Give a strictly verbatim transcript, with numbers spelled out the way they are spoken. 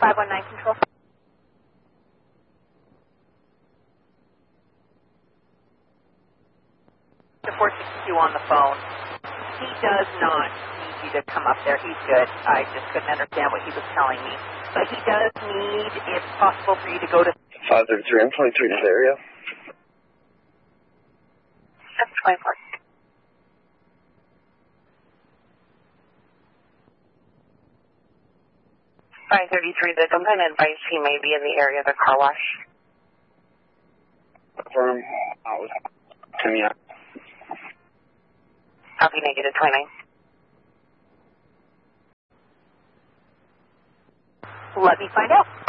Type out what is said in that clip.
five one nine control. The four sixty-two on the phone. He does not need you to come up there. He's good. I just couldn't understand what he was telling me. But he does need, if possible, for you to go to five thirty-three, I'm twenty-three in this area. That's twenty-four. five thirty-three, the complaint advised he may be in the area of the car wash. Confirm. I was to me. Copy negative twenty-nine. Let me find out.